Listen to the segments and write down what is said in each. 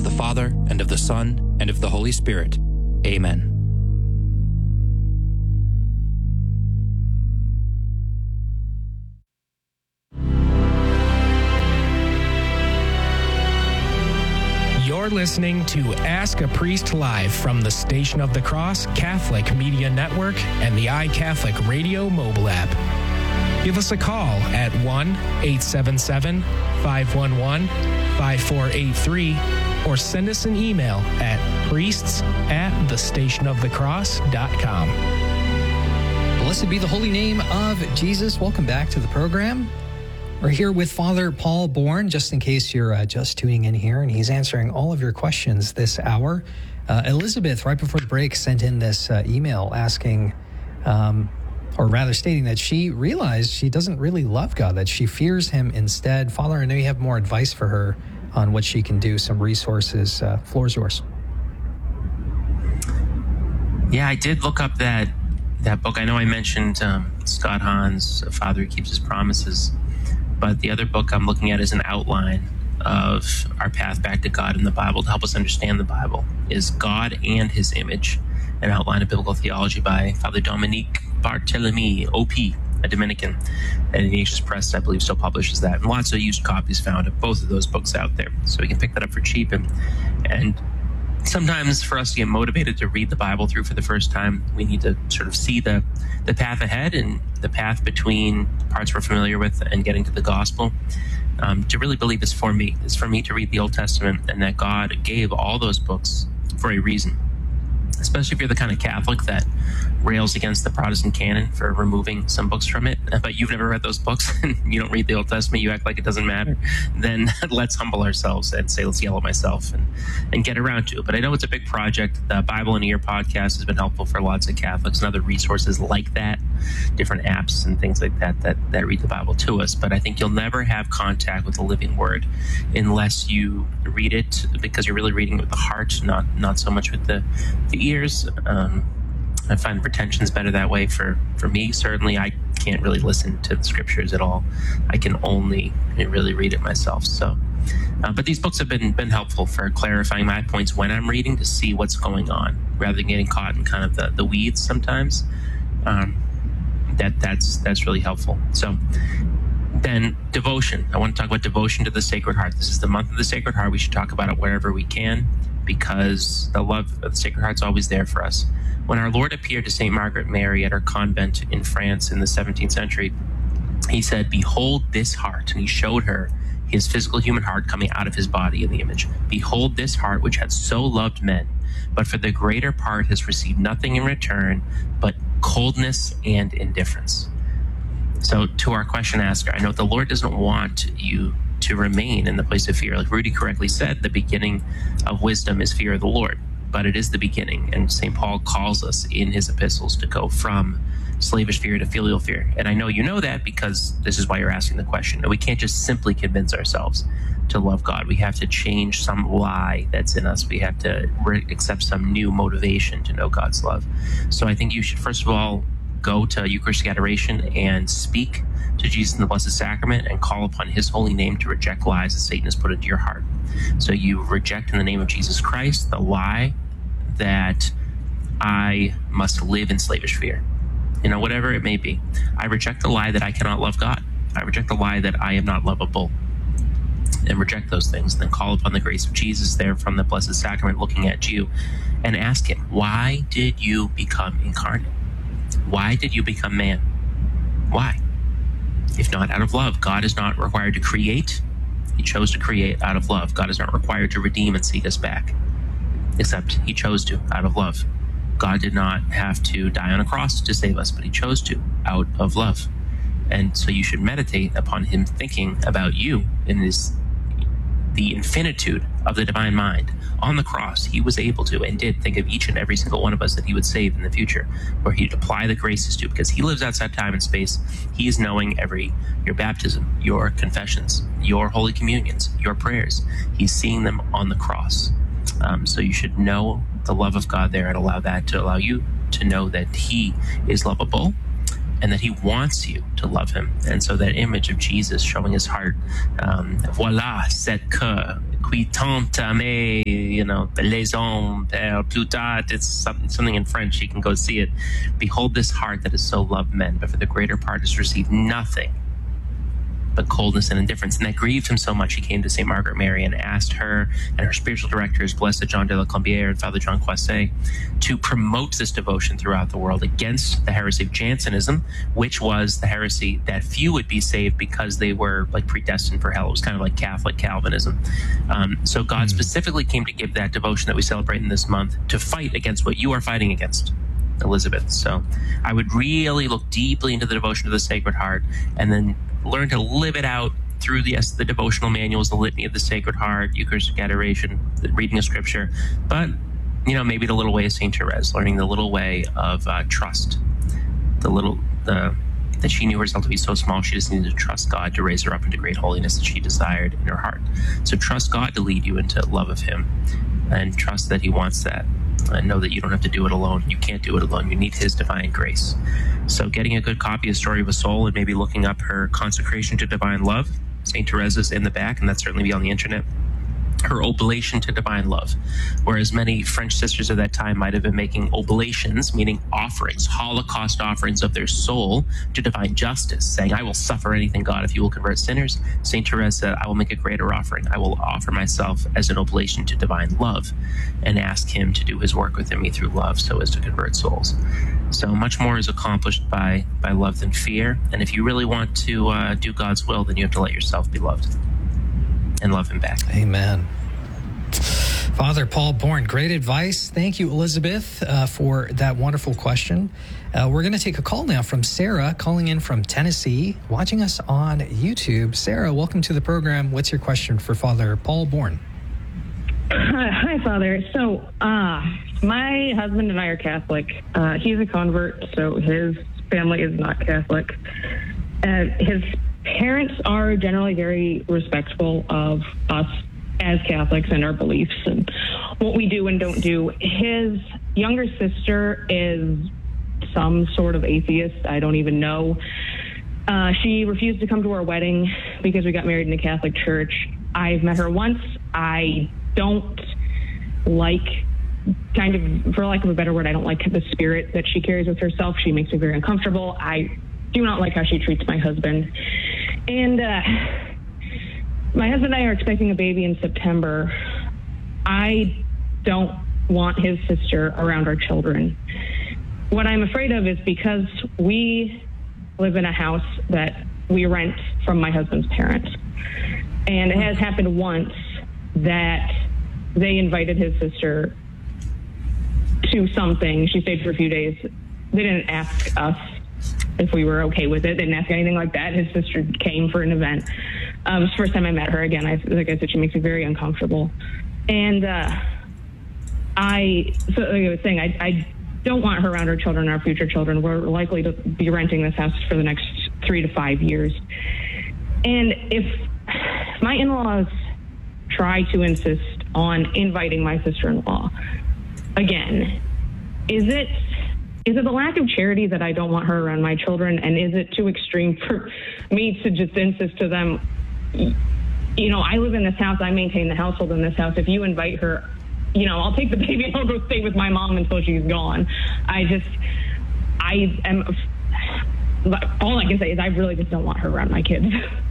the Father, and of the Son, and of the Holy Spirit. Amen. You're listening to Ask a Priest Live from the Station of the Cross Catholic Media Network and the iCatholic Radio mobile app. Give us a call at 1-877-511-5483 or send us an email at priests@thestationofthecross.com. Blessed be the holy name of Jesus. Welcome back to the program. We're here with Father Paul Bourne, just in case you're just tuning in here, and he's answering all of your questions this hour. Elizabeth, right before the break, sent in this email asking, or rather stating that she realized she doesn't really love God, that she fears him instead. Father, I know you have more advice for her on what she can do, some resources. Floor's yours. Yeah, I did look up that book. I know I mentioned Scott Hahn's Father Who Keeps His Promises. But the other book I'm looking at is an outline of our path back to God in the Bible to help us understand the Bible. Is God and His Image, an outline of biblical theology by Father Dominique Barthélemy, OP, a Dominican. And Ignatius Press, I believe, still publishes that. And lots of used copies found of both of those books out there. So we can pick that up for cheap. And sometimes for us to get motivated to read the Bible through for the first time, we need to sort of see the path ahead and the path between parts we're familiar with and getting to the gospel. To really believe is for me to read the Old Testament and that God gave all those books for a reason. Especially if you're the kind of Catholic that rails against the Protestant canon for removing some books from it, but you've never read those books and you don't read the Old Testament, you act like it doesn't matter, then let's humble ourselves and say, let's yell at myself and get around to it. But I know it's a big project. The Bible in a Year podcast has been helpful for lots of Catholics and other resources like that, different apps and things like that read the Bible to us. But I think you'll never have contact with the living Word unless you read it, because you're really reading it with the heart, not so much with the ears. I find retention's better that way for me. Certainly, I can't really listen to the scriptures at all. I can only really read it myself. So, but these books have been helpful for clarifying my points when I'm reading to see what's going on, rather than getting caught in kind of the weeds sometimes. That's really helpful. So then devotion. I want to talk about devotion to the Sacred Heart. This is the month of the Sacred Heart. We should talk about it wherever we can, because the love of the Sacred Heart's always there for us. When our Lord appeared to St. Margaret Mary at her convent in France in the 17th century, he said, "Behold this heart," and he showed her his physical human heart coming out of his body in the image. "Behold this heart which had so loved men, but for the greater part has received nothing in return but coldness and indifference." So to our question asker, I know the Lord doesn't want you to remain in the place of fear. Like Rudy correctly said, the beginning of wisdom is fear of the Lord, but it is the beginning. And St. Paul calls us in his epistles to go from slavish fear to filial fear. And I know you know that because this is why you're asking the question. And we can't just simply convince ourselves to love God. We have to change some lie that's in us. We have to accept some new motivation to know God's love. So I think you should, first of all, go to Eucharistic adoration and speak to Jesus in the Blessed Sacrament and call upon his holy name to reject lies that Satan has put into your heart. So you reject in the name of Jesus Christ the lie that I must live in slavish fear. Whatever it may be. I reject the lie that I cannot love God. I reject the lie that I am not lovable. And reject those things. And then call upon the grace of Jesus there from the Blessed Sacrament looking at you and ask him, why did you become incarnate? Why did you become man? Why? If not out of love. God is not required to create. He chose to create out of love. God is not required to redeem and seek us back, except he chose to out of love. God did not have to die on a cross to save us, but he chose to out of love. And so you should meditate upon him thinking about you in the infinitude of the divine mind. On the cross, he was able to and did think of each and every single one of us that he would save in the future, where he'd apply the graces to, because he lives outside time and space. He is knowing your baptism, your confessions, your holy communions, your prayers. He's seeing them on the cross. So you should know the love of God there and allow that to allow you to know that he is lovable and that he wants you to love him. And so that image of Jesus showing his heart, voilà, cette que, qui tant aimer, les hommes, plus tard, it's something in French, you can go see it. Behold this heart that has so loved men, but for the greater part has received nothing but coldness and indifference. And that grieved him so much, he came to St. Margaret Mary and asked her and her spiritual directors, Blessed John de la Colombière and Father John Coisset, to promote this devotion throughout the world against the heresy of Jansenism, which was the heresy that few would be saved because they were like predestined for hell. It was kind of like Catholic Calvinism. So God specifically came to give that devotion that we celebrate in this month to fight against what you are fighting against, Elizabeth. So I would really look deeply into the devotion to the Sacred Heart and then learn to live it out through the devotional manuals, the Litany of the Sacred Heart, Eucharistic Adoration, the reading of Scripture. But, maybe the little way of St. Therese, learning the little way of trust. That she knew herself to be so small, she just needed to trust God to raise her up into great holiness that she desired in her heart. So trust God to lead you into love of Him, and trust that He wants that. And know that you don't have to do it alone. You can't do it alone. You need His divine grace. So getting a good copy of Story of a Soul and maybe looking up her Consecration to Divine Love. St. Teresa's in the back, and that's certainly be on the internet. Her oblation to divine love, whereas many French sisters of that time might have been making oblations, meaning offerings, Holocaust offerings of their soul to divine justice, saying, I will suffer anything, God, if you will convert sinners. St. Therese said, I will make a greater offering. I will offer myself as an oblation to divine love and ask Him to do His work within me through love so as to convert souls. So much more is accomplished by love than fear. And if you really want to do God's will, then you have to let yourself be loved and love Him back. Amen. Father Paul Bourne, great advice. Thank you, Elizabeth, for that wonderful question. We're going to take a call now from Sarah, calling in from Tennessee, watching us on YouTube. Sarah, welcome to the program. What's your question for Father Paul Bourne? Hi, Father. So, my husband and I are Catholic. He's a convert, so his family is not Catholic. His parents are generally very respectful of us as Catholics and our beliefs and what we do and don't do. His younger sister is some sort of atheist. I don't even know. She refused to come to our wedding because we got married in a Catholic church. I've met her once. I don't like, kind of, for lack of a better word, I don't like the spirit that she carries with herself. She makes me very uncomfortable. I do not like how she treats my husband. And my husband and I are expecting a baby in September. I don't want his sister around our children. What I'm afraid of is because we live in a house that we rent from my husband's parents. And it has happened once that they invited his sister to something. She stayed for a few days. They didn't ask us if we were okay with it. They didn't ask anything like that. His sister came for an event. It was the first time I met her. Again, like I said, she makes me very uncomfortable. And like I was saying, I don't want her around our children, our future children. We're likely to be renting this house for the next 3 to 5 years. And if my in-laws try to insist on inviting my sister-in-law, again, is it the lack of charity that I don't want her around my children? And is it too extreme for me to just insist to them, I live in this house, I maintain the household in this house. If you invite her, I'll take the baby and I'll go stay with my mom until she's gone. All I can say is I really just don't want her around my kids.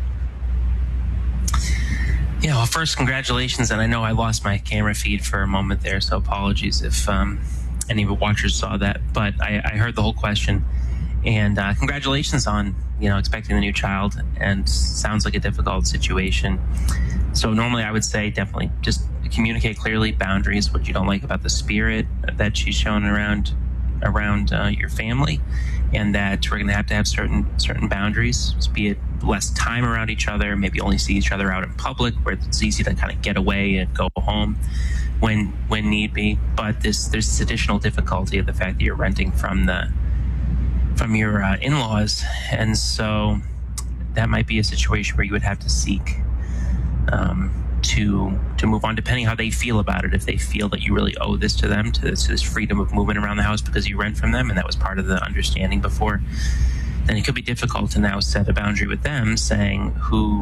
Yeah, well, first, congratulations. And I know I lost my camera feed for a moment there, so apologies if any of the watchers saw that. But I heard the whole question. And congratulations on, expecting the new child. And sounds like a difficult situation. So normally I would say definitely just communicate clearly boundaries, what you don't like about the spirit that she's shown around your family, and that we're going to have certain boundaries, be it less time around each other, maybe only see each other out in public where it's easy to kind of get away and go home when need be. But there's this additional difficulty of the fact that you're renting from your in-laws, and so that might be a situation where you would have to seek to move on, depending how they feel about it. If they feel that you really owe this to them, to this freedom of movement around the house because you rent from them, and that was part of the understanding before, then it could be difficult to now set a boundary with them, saying who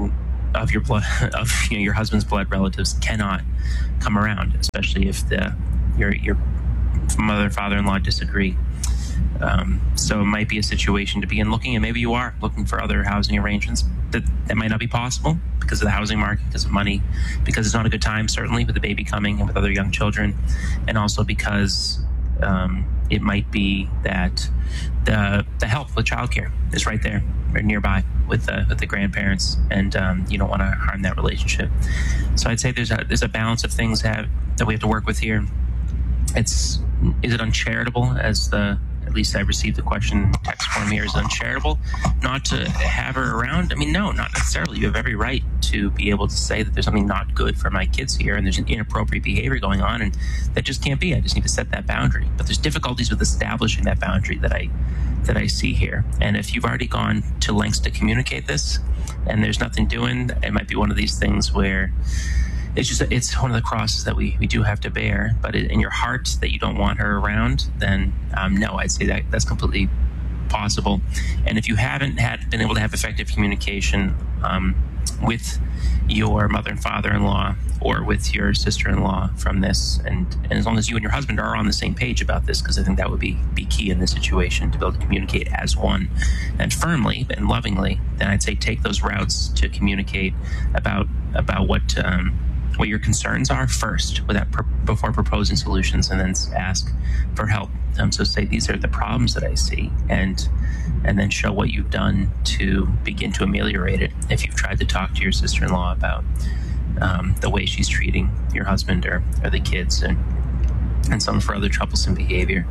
of your blood, of your husband's blood relatives cannot come around, especially if your mother and father-in-law disagree. So it might be a situation to begin looking, and maybe you are looking for other housing arrangements that might not be possible because of the housing market, because of money, because it's not a good time, certainly with the baby coming and with other young children, and also because it might be that the help with childcare is right there, right nearby with the grandparents, and you don't want to harm that relationship. So I'd say there's a balance of things that we have to work with here. Is it uncharitable, at least I received the question text form here, is it uncharitable not to have her around? I mean, no, not necessarily. You have every right to be able to say that there's something not good for my kids here and there's an inappropriate behavior going on, and that just can't be. I just need to set that boundary. But there's difficulties with establishing that boundary that I see here. And if you've already gone to lengths to communicate this and there's nothing doing, it might be one of these things where it's one of the crosses that we do have to bear. But in your heart that you don't want her around, then no, I'd say that's completely possible. And if you haven't been able to have effective communication with your mother and father-in-law or with your sister-in-law from this, and as long as you and your husband are on the same page about this, because I think that would be key in this situation, to be able to communicate as one and firmly and lovingly, then I'd say take those routes to communicate about what your concerns are first, before proposing solutions, and then ask for help. So say, these are the problems that I see, and then show what you've done to begin to ameliorate it. If you've tried to talk to your sister-in-law about the way she's treating your husband or the kids, and some of her other troublesome behavior.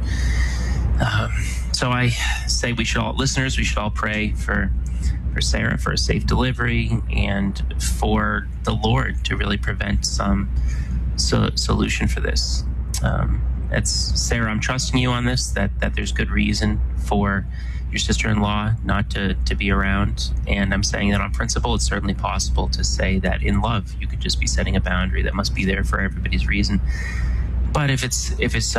So I say we should all pray for Sarah for a safe delivery, and for the Lord to really prevent some solution for this. It's Sarah, I'm trusting you on this, that there's good reason for your sister-in-law not to be around. And I'm saying that on principle, it's certainly possible to say that in love, you could just be setting a boundary that must be there for everybody's reason. But if it's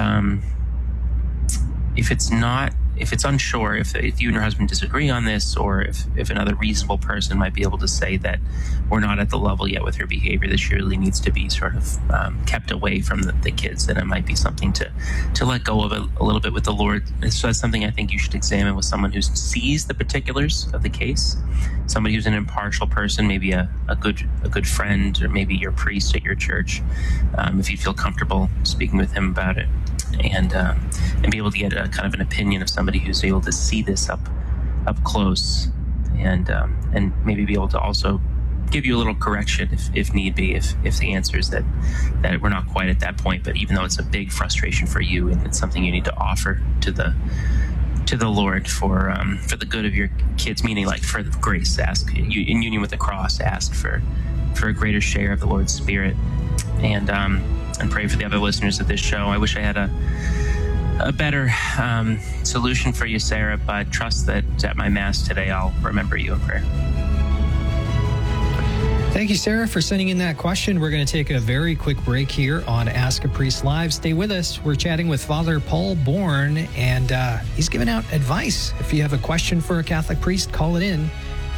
unsure, if you and your husband disagree on this, or if another reasonable person might be able to say that we're not at the level yet with her behavior, that she really needs to be sort of kept away from the kids, then it might be something to let go of a little bit with the Lord. So that's something I think you should examine with someone who sees the particulars of the case, somebody who's an impartial person, maybe a good friend, or maybe your priest at your church, if you feel comfortable speaking with him about it. And be able to get a kind of an opinion of somebody who's able to see this up close, and maybe be able to also give you a little correction if need be, if the answer is that we're not quite at that point. But even though it's a big frustration for you, and it's something you need to offer to the Lord for the good of your kids, meaning like for the grace, ask in union with the cross, ask for a greater share of the Lord's Spirit, and pray for the other listeners of this show. I wish I had a better solution for you, Sarah, but trust that at my Mass today, I'll remember you in prayer. Thank you, Sarah, for sending in that question. We're going to take a very quick break here on Ask a Priest Live. Stay with us. We're chatting with Father Paul Bourne, and he's giving out advice. If you have a question for a Catholic priest, call it in,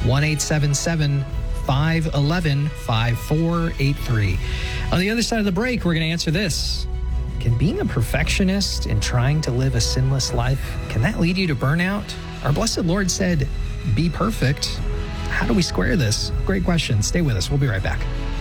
1-877-511-5483. On the other side of the break, we're going to answer this. Can being a perfectionist and trying to live a sinless life, can that lead you to burnout? Our Blessed Lord said, be perfect. How do we square this? Great question. Stay with us. We'll be right back.